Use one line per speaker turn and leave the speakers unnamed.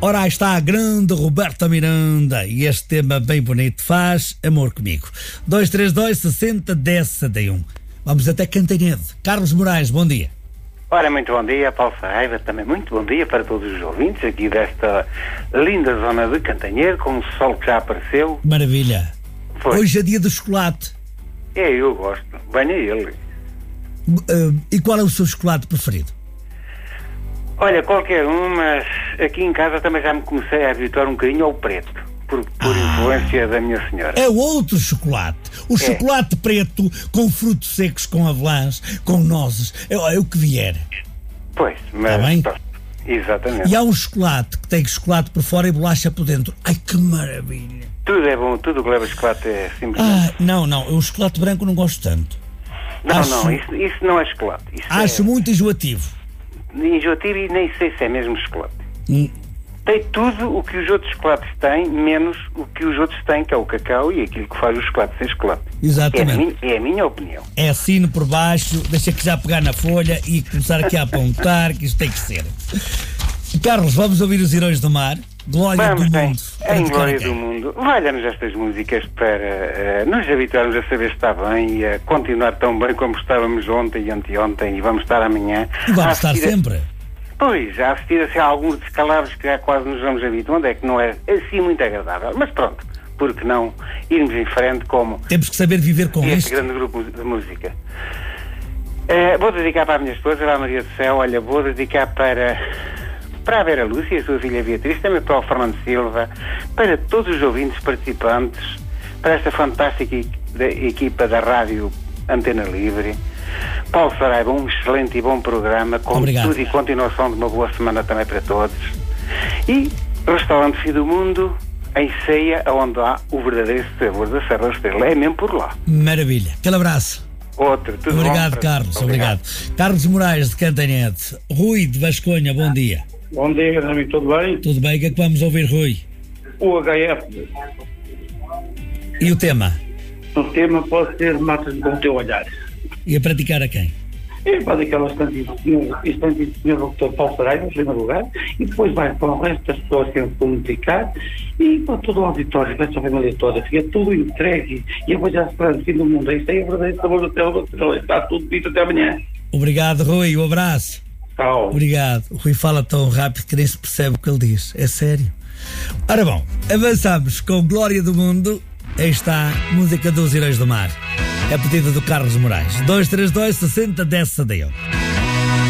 Ora, aí está a grande Roberta Miranda e este tema bem bonito, Faz Amor Comigo. 232 60 10 71. Vamos até Cantanhede. Carlos Moraes, bom dia.
Ora, muito bom dia, Paulo Saraiva, também muito bom dia para todos os ouvintes aqui desta linda zona de Cantanhede, com o sol que já apareceu.
Maravilha.
Foi.
Hoje é dia do chocolate.
Eu gosto, venha ele.
E qual é o seu chocolate preferido?
Olha, qualquer um, mas aqui em casa também já me comecei a habituar um bocadinho ao preto, por influência da minha senhora.
É outro chocolate. O chocolate preto com frutos secos, com avelãs, com nozes. É o que vier.
Pois, mas...
Está bem?
Pronto, exatamente.
E há um chocolate que tem chocolate por fora e bolacha por dentro. Ai, que maravilha.
Tudo é bom, tudo que leva chocolate é simplesmente...
Não, o chocolate branco não gosto tanto.
Não, isso não é chocolate. Isso
acho muito enjoativo.
Enjoativo e nem sei se é mesmo chocolate. Tem tudo o que os outros chocolates têm, menos o que os outros têm, que é o cacau e aquilo que faz o chocolate ser chocolate.
Exatamente.
É a minha opinião.
É assino por baixo, deixa que já pegar na folha e começar aqui a apontar, que isto tem que ser. Carlos, vamos ouvir os Heróis do Mar. Glória do Mundo.
Em Glória do Mundo. Valha-nos estas músicas para nos habituarmos a saber estar bem e a continuar tão bem como estávamos ontem e anteontem e vamos estar amanhã.
E vamos estar sempre.
Pois, a assistir a alguns descalabros que já quase nos vamos habituando, é que não é assim muito agradável. Mas pronto, porque não irmos em frente como...
Temos que saber viver com
este
isto.
grande grupo de música. Vou dedicar para a minha esposa, para a Maria do Céu. Olha, vou dedicar para a Vera Lúcia e a sua filha Beatriz, também para o Fernando Silva, para todos os ouvintes participantes, para esta fantástica equipa da Rádio Antena Livre. Paulo Saraiva, um excelente e bom programa, com
Obrigado.
tudo e continuação de uma boa semana também para todos. E Restaurante Fim do Mundo, em Ceia, onde há o verdadeiro sabor da Serra da Estrela. É mesmo por lá.
Maravilha. Aquele abraço.
Outro, tudo
Obrigado,
bom,
Carlos. Obrigado. Carlos Moraes, de Cantanhede. Rui, de Vasconha, bom dia.
Bom dia, grande amigo, tudo bem?
Tudo bem? O que é que vamos ouvir, Rui?
O HF.
E o tema?
O tema pode ser Matas com o Teu Olhar.
E a praticar a quem?
É para daquela estante senhor doutor Paulo Saraiva, em primeiro lugar, e depois vai para o resto das pessoas que vão comunicar e para todo o auditório, para essa família toda. Fica tudo entregue e eu vou já esperando Fim do Mundo. Isto é o verdadeiro sabor do teu. Está tudo dito, até amanhã.
Obrigado, Rui. Um abraço.
Tchau.
Obrigado. O Rui fala tão rápido que nem se percebe o que ele diz. É sério. Ora bom, avançamos com Glória do Mundo. Aí está a música dos Heróis do Mar. É a pedida do Carlos Moraes. 232 60 10 71.